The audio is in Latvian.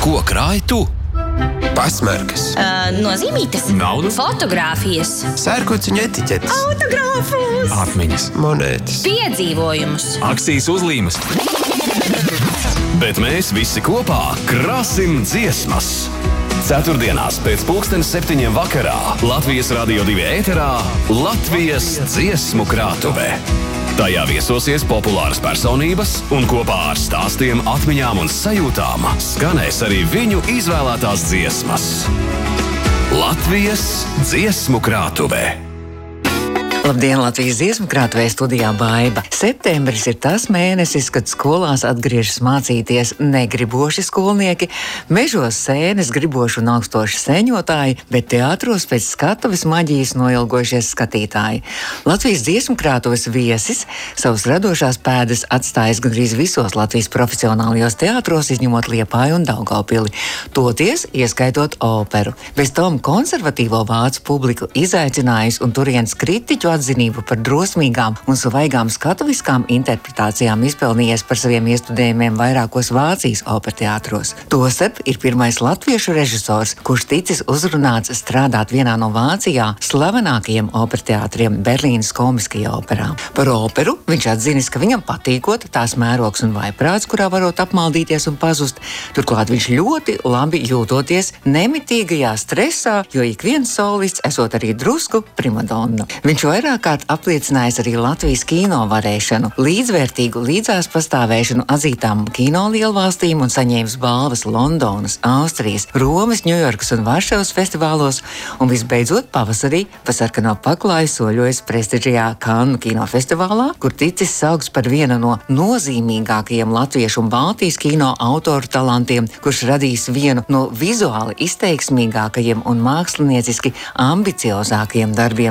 Ko krāj tu? Pasmarkas, Nozīmītes, Naudu? fotogrāfijas, sērkociņu etiķetes, autogrāfus, Atmiņas, monētas. piedzīvojumus. akcijas uzlīmes. Bet mēs visi kopā krāsim dziesmas. Ceturtdienās pēc 7:00 vakarā Latvijas Radio 2 ēterā Latvijas dziesmu krātuve. Tajā viesosies populāras personības un kopā ar stāstiem, atmiņām un sajūtām skanēs arī viņu izvēlētās dziesmas. Latvijas dziesmu krātuve. Labdien, Latvijas dziesmu krātuvē studijā Baiba. Septembris ir tas mēnesis, kad skolās atgriežas mācīties negriboši skolnieki, mežos sēnes griboši un augstoši sēņotāji, bet teātros pēc skatuves maģijas noilgojušies skatītāji. Latvijas dziesmu krātuves viesis savus radošās pēdas atstājis gandrīz visos Latvijas profesionālajos teātros, izņemot Liepāju un Daugavpili, toties ieskaitot operu. Bez tom konservatīvo vācu publiku izaicinājis un turienes kritiķu atzinību par drosmīgām un svaigām skatuviskām interpretācijām izpelnījies par saviem iestudējumiem vairākos Vācijas operteātros. Tostarp ir pirmais latviešu režisors, kurš ticis uzrunāts strādāt vienā no Vācijā slavenākajiem operteātriem Berlīnas komiskajā operā. Par operu viņš atzinis, ka viņam patīkot tās mērogs un vaiprāts, kurā varot apmaldīties un pazust. Turklāt viņš ļoti labi jūtoties nemitīgajā stresā, jo ik viens solists esot arī drusku primadonna. Viņš vairāk kārt apliecinājis arī Latvijas kino varēšanu, līdzvērtīgu līdzās pastāvēšanu atzītām kino lielvalstīm un saņēmis balvas Londonas, Austrijas, Romas, Ņujorkas un Varšavas festivālos, un visbeidzot pavasarī pa sarkano paklāju soļojas prestižajā Kannu kinofestivālā, kur ticis saukts par vienu no nozīmīgākajiem latviešu un Baltijas kino autoru talantiem, kurš radīs vienu no vizuāli izteiksmīgākajiem un mākslinieciski ambiciozākajiem darbiem